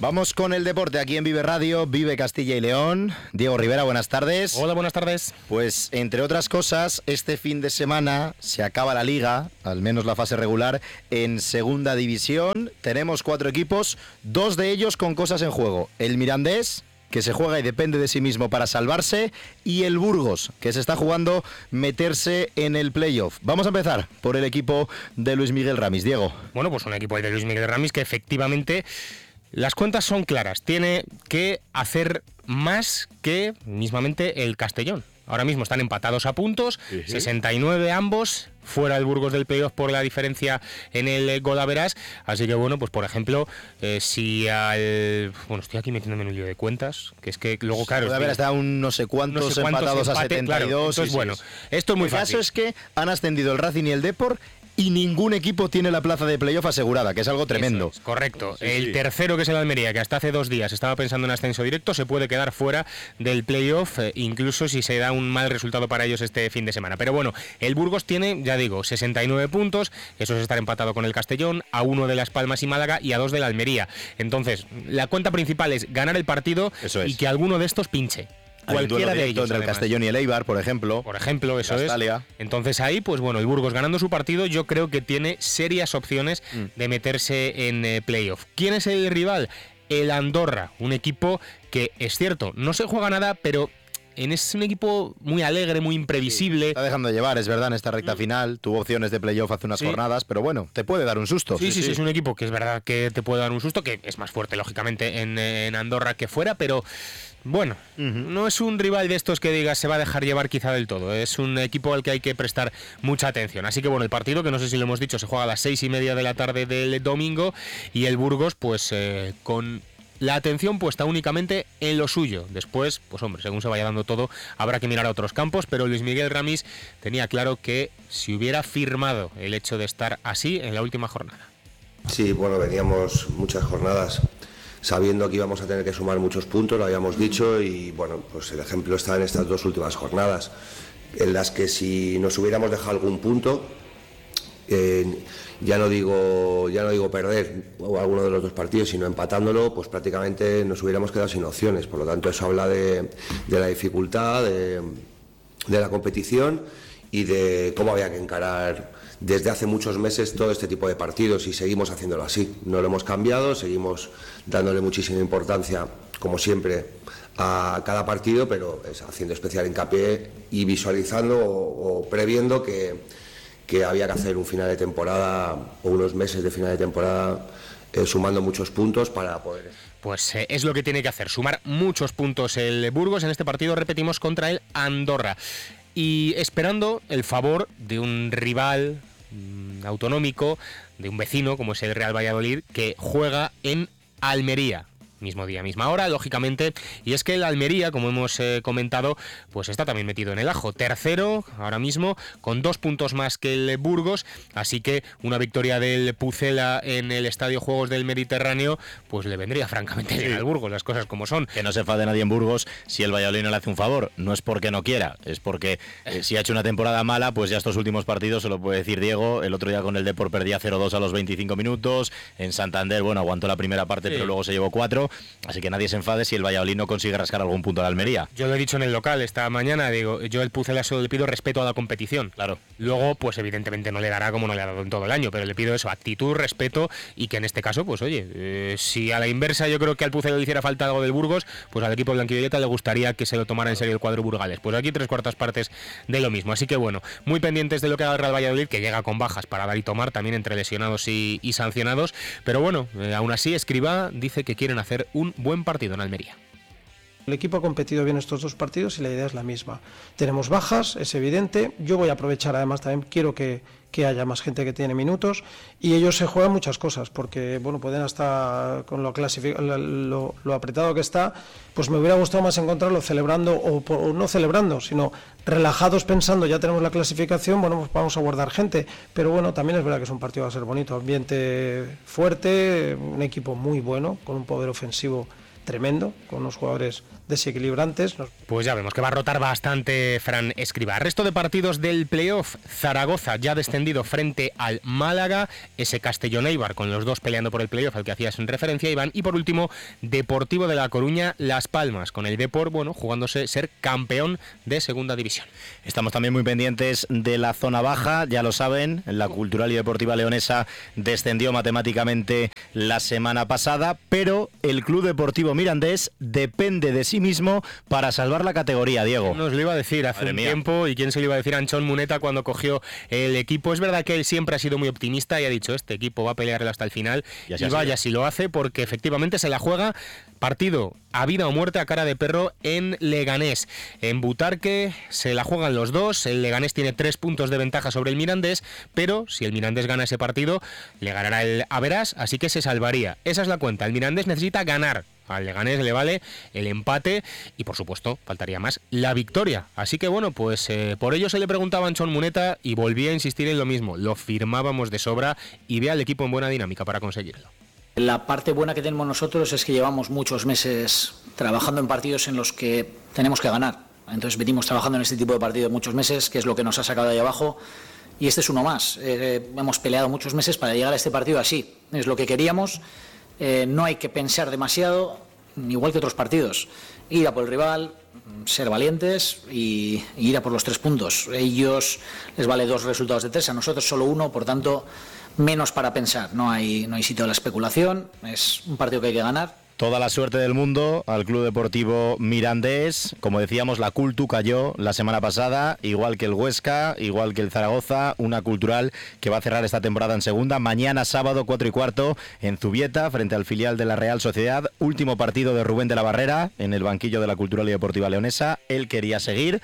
Vamos con el deporte aquí en Vive Radio, Vive Castilla y León. Diego Rivera, buenas tardes. Hola, buenas tardes. Pues entre otras cosas, este fin de semana se acaba la liga, al menos la fase regular, en segunda división. Tenemos 4 equipos, 2 de ellos con cosas en juego. El Mirandés, que se juega y depende de sí mismo para salvarse, y el Burgos, que se está jugando meterse en el playoff. Vamos a empezar por el equipo de Luis Miguel Ramis. Diego. Bueno, pues un equipo de Luis Miguel Ramis que efectivamente las cuentas son claras. Tiene que hacer más que mismamente el Castellón. Ahora mismo están empatados a puntos, 69 ambos, fuera el Burgos del playoff por la diferencia en el golaveras. Así que bueno, pues por ejemplo, si al... Bueno, estoy aquí metiéndome en un lío de cuentas, que es que luego, claro... Golaveras está un no sé cuántos empatados a 72. Claro, entonces, bueno, esto es muy fácil. El caso es que han ascendido el Racing y el Depor y ningún equipo tiene la plaza de playoff asegurada, que es algo tremendo. Es, correcto. El tercero, que es el Almería, que hasta hace 2 días estaba pensando en ascenso directo, se puede quedar fuera del playoff, incluso si se da un mal resultado para ellos este fin de semana. Pero bueno, el Burgos tiene, ya digo, 69 puntos, eso es estar empatado con el Castellón, a 1 de Las Palmas y Málaga y a 2 de la Almería. Entonces, la cuenta principal es ganar el partido y que alguno de estos pinche. Cualquiera de ellos, entre el Castellón y el Eibar, por ejemplo. Por ejemplo, eso es. Entonces ahí, pues bueno, el Burgos ganando su partido, yo creo que tiene serias opciones de meterse en playoff. ¿Quién es el rival? El Andorra, un equipo que, es cierto, no se juega nada, pero es un equipo muy alegre, muy imprevisible. Está dejando de llevar, es verdad, en esta recta final. Tuvo opciones de playoff hace unas jornadas, pero bueno, te puede dar un susto. Sí, es un equipo que es verdad que te puede dar un susto, que es más fuerte, lógicamente, en Andorra que fuera, pero... Bueno, no es un rival de estos que digas se va a dejar llevar quizá del todo. Es un equipo al que hay que prestar mucha atención. Así que bueno, el partido, que no sé si lo hemos dicho, se juega a las 6:30 de la tarde del domingo, y el Burgos, pues con la atención puesta únicamente en lo suyo. Después, pues hombre, según se vaya dando todo, habrá que mirar a otros campos, pero Luis Miguel Ramis tenía claro que si hubiera firmado el hecho de estar así en la última jornada. Sí, bueno, veníamos muchas jornadas sabiendo que íbamos a tener que sumar muchos puntos, lo habíamos dicho, y bueno, pues el ejemplo está en estas 2 últimas jornadas, en las que si nos hubiéramos dejado algún punto, ya no digo perder alguno de los 2 partidos, sino empatándolo, pues prácticamente nos hubiéramos quedado sin opciones. Por lo tanto, eso habla de la dificultad de la competición y de cómo había que encarar desde hace muchos meses todo este tipo de partidos, y seguimos haciéndolo así. No lo hemos cambiado, seguimos dándole muchísima importancia, como siempre, a cada partido, pero haciendo especial hincapié y visualizando o previendo que había que hacer un final de temporada o unos meses de final de temporada sumando muchos puntos para poder... Pues es lo que tiene que hacer, sumar muchos puntos el Burgos en este partido, repetimos, contra el Andorra. Y esperando el favor de un rival autonómico, de un vecino como es el Real Valladolid, que juega en Almería. Mismo día, misma hora, lógicamente, y es que el Almería, como hemos comentado, pues está también metido en el ajo, tercero ahora mismo, con 2 puntos más que el Burgos, así que una victoria del Pucela en el Estadio Juegos del Mediterráneo, pues le vendría francamente bien al Burgos, las cosas como son. Que no se enfade nadie en Burgos si el Valladolid no le hace un favor, no es porque no quiera, es porque si ha hecho una temporada mala, pues ya estos últimos partidos, se lo puede decir Diego, el otro día con el Depor perdía 0-2 a los 25 minutos, en Santander, bueno, aguantó la primera parte, pero luego se llevó 4, así que nadie se enfade si el Valladolid no consigue rascar algún punto a la Almería. Yo lo he dicho en el local esta mañana, digo, yo el Pucela solo le pido respeto a la competición. Claro. Luego, pues evidentemente no le dará como no le ha dado en todo el año, pero le pido eso, actitud, respeto, y que en este caso, pues oye, si a la inversa yo creo que al Pucela le hiciera falta algo del Burgos, pues al equipo blanquivioleta le gustaría que se lo tomara en serio el cuadro burgalés. Pues aquí 3/4 partes de lo mismo. Así que bueno, muy pendientes de lo que haga el Real Valladolid, que llega con bajas para dar y tomar, también entre lesionados y sancionados. Pero bueno, aún así, Escribá dice que quieren hacer un buen partido en Almería. El equipo ha competido bien estos 2 partidos y la idea es la misma. Tenemos bajas, es evidente. Yo voy a aprovechar, además también quiero que haya más gente que tiene minutos, y ellos se juegan muchas cosas, porque bueno, pueden hasta con lo apretado que está, pues me hubiera gustado más encontrarlo celebrando o no celebrando, sino relajados pensando ya tenemos la clasificación, bueno, pues vamos a guardar gente, pero bueno, también es verdad que es un partido que va a ser bonito, ambiente fuerte, un equipo muy bueno, con un poder ofensivo tremendo, con unos jugadores desequilibrantes. Pues ya vemos que va a rotar bastante Fran Escribá. Resto de partidos del playoff: Zaragoza ya descendido frente al Málaga, ese Castellón-Eibar con los dos peleando por el playoff al que hacías en referencia, Iván, y por último Deportivo de La Coruña Las Palmas, con el Depor, jugándose ser campeón de segunda división. Estamos también muy pendientes de la zona baja, ya lo saben, la Cultural y Deportiva Leonesa descendió matemáticamente la semana pasada, pero el Club Deportivo Mirandés depende de sí mismo para salvar la categoría, Diego. Nos lo iba a decir hace un tiempo, y quién se lo iba a decir, Anchón Muneta, cuando cogió el equipo. Es verdad que él siempre ha sido muy optimista y ha dicho, este equipo va a pelearlo hasta el final, y vaya si lo hace, porque efectivamente se la juega partido a vida o muerte a cara de perro en Leganés. En Butarque se la juegan los dos, el Leganés tiene 3 puntos de ventaja sobre el Mirandés, pero si el Mirandés gana ese partido, le ganará el Averás, así que se salvaría. Esa es la cuenta, el Mirandés necesita ganar. Al Leganés le vale el empate y, por supuesto, faltaría más la victoria. Así que por ello se le preguntaba a Anchón Muneta y volvía a insistir en lo mismo. Lo firmábamos de sobra y ve al equipo en buena dinámica para conseguirlo. La parte buena que tenemos nosotros es que llevamos muchos meses trabajando en partidos en los que tenemos que ganar. Entonces venimos trabajando en este tipo de partidos muchos meses, que es lo que nos ha sacado de ahí abajo. Y este es uno más. Hemos peleado muchos meses para llegar a este partido así. Es lo que queríamos. No hay que pensar demasiado, igual que otros partidos. Ir a por el rival, ser valientes y ir a por los 3 puntos. Ellos les vale 2 resultados de 3, a nosotros solo 1, por tanto, menos para pensar. No hay sitio a la especulación, es un partido que hay que ganar. Toda la suerte del mundo al Club Deportivo Mirandés. Como decíamos, la Cultu cayó la semana pasada, igual que el Huesca, igual que el Zaragoza, una Cultural que va a cerrar esta temporada en segunda. Mañana sábado 4:15 en Zubieta, frente al filial de la Real Sociedad. Último partido de Rubén de la Barrera en el banquillo de la Cultural y Deportiva Leonesa. Él quería seguir,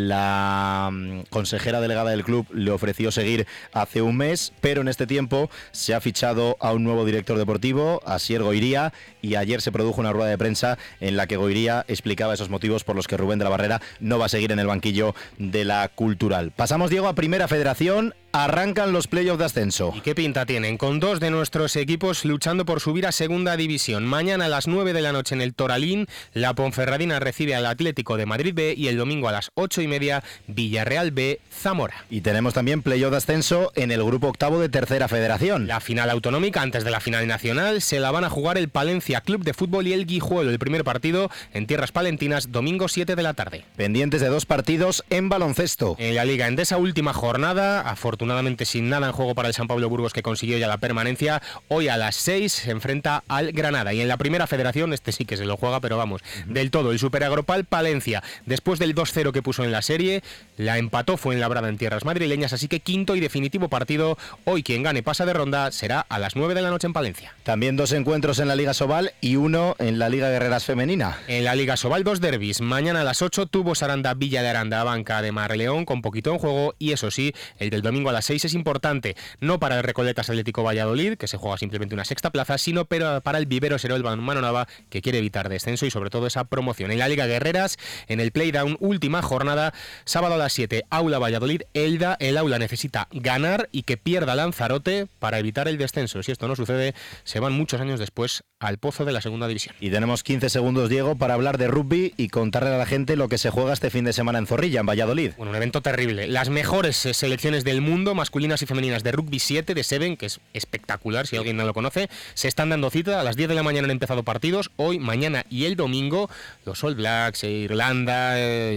la consejera delegada del club le ofreció seguir hace un mes, pero en este tiempo se ha fichado a un nuevo director deportivo, Asier Goiría, y ayer se produjo una rueda de prensa en la que Goiría explicaba esos motivos por los que Rubén de la Barrera no va a seguir en el banquillo de la Cultural. Pasamos, Diego, a Primera Federación. Arrancan los playoffs de ascenso. ¿Y qué pinta tienen? Con 2 de nuestros equipos luchando por subir a segunda división. Mañana a las 9 de la noche en el Toralín, la Ponferradina recibe al Atlético de Madrid B, y el domingo a las 8:30, Villarreal B, Zamora. Y tenemos también playoff de ascenso en el grupo octavo de Tercera Federación. La final autonómica antes de la final nacional se la van a jugar el Palencia Club de Fútbol y el Guijuelo. El primer partido en tierras palentinas, domingo 7 de la tarde. Pendientes de 2 partidos en baloncesto. En la Liga Endesa, última jornada, afortunadamente sin nada en juego para el San Pablo Burgos, que consiguió ya la permanencia. Hoy a las 6 se enfrenta al Granada. Y en la Primera Federación, este sí que se lo juega, pero vamos, del todo, el Superagropal Palencia, después del 2-0 que puso en la serie, la empató Fuenlabrada en tierras madrileñas, así que quinto y definitivo partido. Hoy quien gane pasa de ronda, será a las 9 de la noche en Palencia. También 2 encuentros en la Liga Sobal y 1 en la Liga Guerreras Femenina. En la Liga Sobal, 2 derbis. Mañana a las 8, Tubos Aranda Villa de Aranda, Banca de Marleón, con poquito en juego, y eso sí, el del domingo a las 6 es importante, no para el Recoletas Atlético Valladolid, que se juega simplemente una sexta plaza, sino para el Vivero Serol Balonmano Nava, que quiere evitar descenso y sobre todo esa promoción. En la Liga Guerreras, en el Playdown, última jornada, sábado a las 7, Aula Valladolid Elda. El Aula necesita ganar y que pierda Lanzarote para evitar el descenso. Si esto no sucede, se van muchos años después al pozo de la segunda división. Y tenemos 15 segundos, Diego, para hablar de rugby y contarle a la gente lo que se juega este fin de semana en Zorrilla, en Valladolid. Bueno, un evento terrible. Las mejores selecciones del mundo, masculinas y femeninas, de rugby 7, de Seven, que es espectacular si alguien no lo conoce, se están dando cita. A las 10 de la mañana han empezado partidos, hoy, mañana y el domingo. Los All Blacks, Irlanda,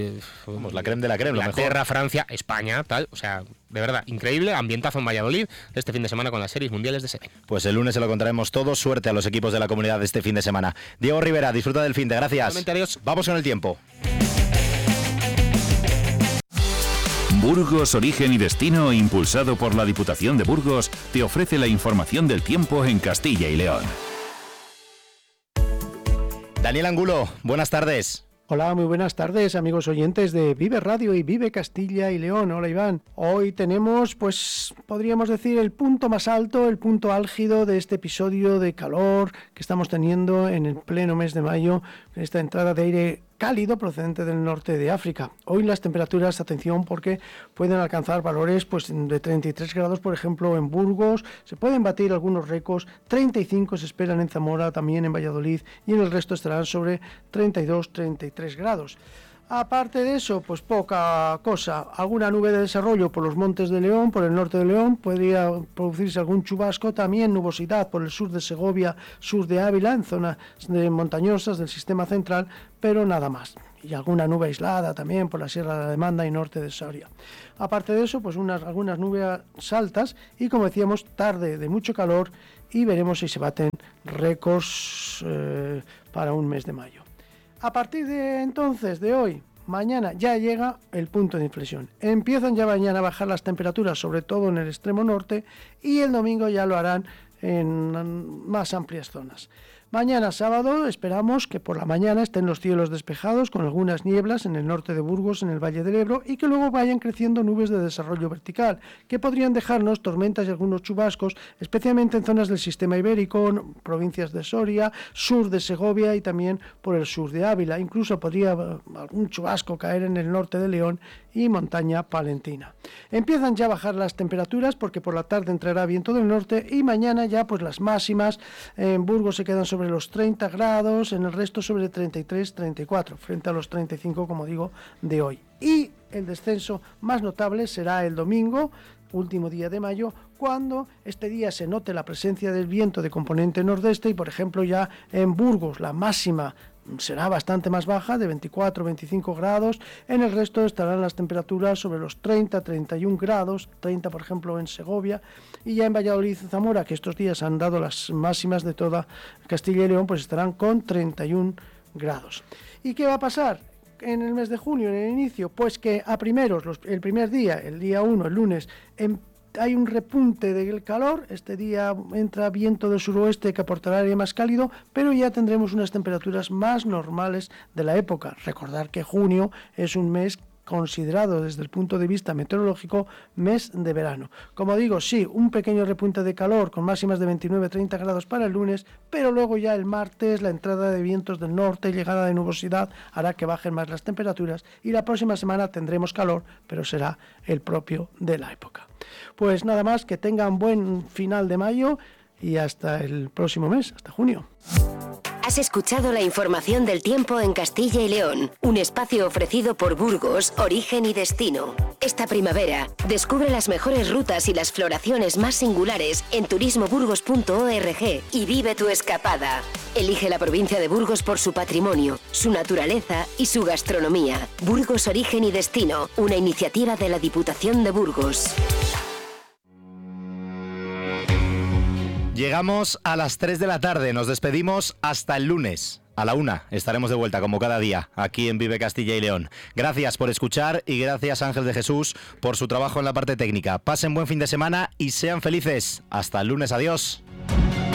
la creme de la creme, Inglaterra, Francia, España, tal, o sea, de verdad, increíble, ambientazo en Valladolid este fin de semana con las series mundiales de Seven. Pues el lunes se lo contaremos todo. Suerte a los equipos de la comunidad de este fin de semana. Diego Rivera, disfruta del fin de, gracias. Adiós. Vamos con el tiempo. Burgos, Origen y Destino, impulsado por la Diputación de Burgos, te ofrece la información del tiempo en Castilla y León. Daniel Angulo, buenas tardes. Hola, muy buenas tardes, amigos oyentes de Vive Radio y Vive Castilla y León. Hola, Iván. Hoy tenemos, pues, podríamos decir, el punto más alto, el punto álgido de este episodio de calor que estamos teniendo en el pleno mes de mayo, esta entrada de aire cálido procedente del norte de África. Hoy las temperaturas, atención, porque pueden alcanzar valores pues, de 33 grados, por ejemplo, en Burgos, se pueden batir algunos récords, 35 se esperan en Zamora, también en Valladolid, y en el resto estarán sobre 32-33 grados. Aparte de eso, pues poca cosa. Alguna nube de desarrollo por los montes de León, por el norte de León, podría producirse algún chubasco, también nubosidad por el sur de Segovia, sur de Ávila, en zonas montañosas del sistema central, pero nada más. Y alguna nube aislada también por la Sierra de la Demanda y norte de Soria. Aparte de eso, pues algunas nubes altas y, como decíamos, tarde de mucho calor, y veremos si se baten récords para un mes de mayo. A partir de entonces, de hoy, mañana, ya llega el punto de inflexión. Empiezan ya mañana a bajar las temperaturas, sobre todo en el extremo norte, y el domingo ya lo harán en más amplias zonas. Mañana sábado esperamos que por la mañana estén los cielos despejados con algunas nieblas en el norte de Burgos, en el Valle del Ebro, y que luego vayan creciendo nubes de desarrollo vertical, que podrían dejarnos tormentas y algunos chubascos, especialmente en zonas del sistema ibérico, provincias de Soria, sur de Segovia y también por el sur de Ávila. Incluso podría algún chubasco caer en el norte de León y montaña palentina. Empiezan ya a bajar las temperaturas porque por la tarde entrará viento del norte y mañana ya pues las máximas en Burgos se quedan sobre los 30 grados, en el resto sobre 33-34, frente a los 35, como digo, de hoy. Y el descenso más notable será el domingo, último día de mayo, cuando este día se note la presencia del viento de componente nordeste y, por ejemplo, ya en Burgos la máxima será bastante más baja, de 24-25 grados. En el resto estarán las temperaturas sobre los 30-31 grados, 30 por ejemplo en Segovia, y ya en Valladolid y Zamora, que estos días han dado las máximas de toda Castilla y León, pues estarán con 31 grados. ¿Y qué va a pasar en el mes de junio, en el inicio? Pues que a primeros, el primer día, el día 1, el lunes, hay un repunte del calor. Este día entra viento del suroeste que aportará aire más cálido, pero ya tendremos unas temperaturas más normales de la época. Recordar que junio es un mes considerado desde el punto de vista meteorológico mes de verano. Como digo, sí, un pequeño repunte de calor con máximas de 29-30 grados para el lunes, pero luego ya el martes la entrada de vientos del norte y llegada de nubosidad hará que bajen más las temperaturas, y la próxima semana tendremos calor, pero será el propio de la época. Pues nada más, que tengan buen final de mayo y hasta el próximo mes, hasta junio. Has escuchado la información del tiempo en Castilla y León, un espacio ofrecido por Burgos, Origen y Destino. Esta primavera, descubre las mejores rutas y las floraciones más singulares en turismoburgos.org y vive tu escapada. Elige la provincia de Burgos por su patrimonio, su naturaleza y su gastronomía. Burgos, Origen y Destino, una iniciativa de la Diputación de Burgos. Llegamos a las 3 de la tarde, nos despedimos hasta el lunes. A la 1 estaremos de vuelta, como cada día, aquí en Vive Castilla y León. Gracias por escuchar y gracias Ángel de Jesús por su trabajo en la parte técnica. Pasen buen fin de semana y sean felices. Hasta el lunes, adiós.